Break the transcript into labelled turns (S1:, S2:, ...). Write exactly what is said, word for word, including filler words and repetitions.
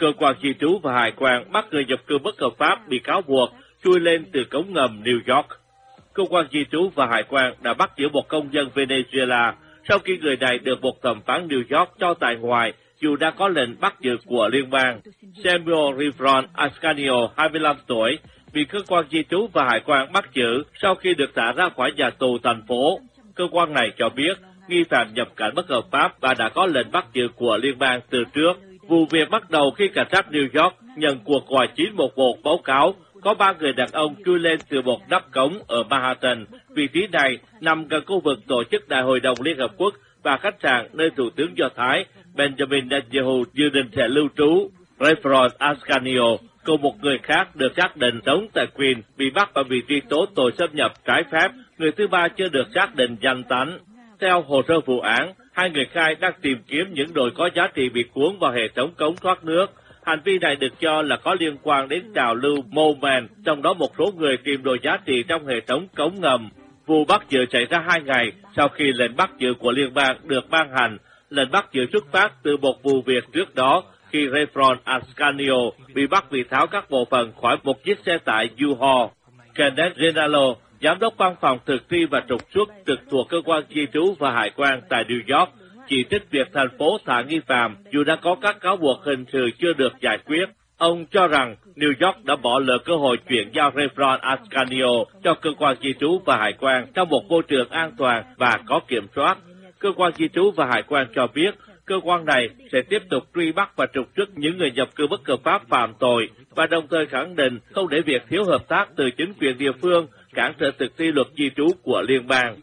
S1: Cơ quan di trú và hải quan bắt người nhập cư bất hợp pháp bị cáo buộc chui lên từ cống ngầm New York. Cơ quan di trú và hải quan đã bắt giữ một công dân Venezuela sau khi người này được một thẩm phán New York cho tại ngoại dù đã có lệnh bắt giữ của liên bang. Samuel Rivron Ascanio, hai mươi lăm tuổi, bị cơ quan di trú và hải quan bắt giữ sau khi được thả ra khỏi nhà tù thành phố. Cơ quan này cho biết nghi phạm nhập cảnh bất hợp pháp và đã có lệnh bắt giữ của liên bang từ trước. Vụ việc bắt đầu khi cảnh sát New York nhận cuộc gọi chín một một báo cáo có ba người đàn ông chui lên từ một nắp cống ở Manhattan. Vị trí này nằm gần khu vực tổ chức Đại hội đồng Liên Hợp Quốc và khách sạn nơi Thủ tướng Do Thái Benjamin Netanyahu dự định sẽ lưu trú. Rayfron Ascanio cùng một người khác được xác định sống tại Queens bị bắt và bị truy tố tội xâm nhập trái phép. Người thứ ba chưa được xác định danh tánh. Theo hồ sơ vụ án, hai người khai đang tìm kiếm những đồ có giá trị bị cuốn vào hệ thống cống thoát nước. Hành vi này được cho là có liên quan đến trào lưu Moman, trong đó một số người tìm đồ giá trị trong hệ thống cống ngầm. Vụ bắt giữ xảy ra hai ngày sau khi lệnh bắt giữ của liên bang được ban hành. Lệnh bắt giữ xuất phát từ một vụ việc trước đó khi Rayfron Ascanio bị bắt vì tháo các bộ phận khỏi một chiếc xe tải U-Haul. Kenneth Renalo, giám đốc văn phòng thực thi và trục xuất trực thuộc cơ quan di trú và hải quan tại New York, chỉ trích việc thành phố thả nghi phạm dù đã có các cáo buộc hình sự chưa được giải quyết. Ông cho rằng New York đã bỏ lỡ cơ hội chuyển giao Rayfron Ascanio cho cơ quan di trú và hải quan trong một môi trường an toàn và có kiểm soát. Cơ quan di trú và hải quan cho biết cơ quan này sẽ tiếp tục truy bắt và trục xuất những người nhập cư bất hợp pháp phạm tội và đồng thời khẳng định không để việc thiếu hợp tác từ chính quyền địa phương cản trở thực thi luật di trú của liên bang.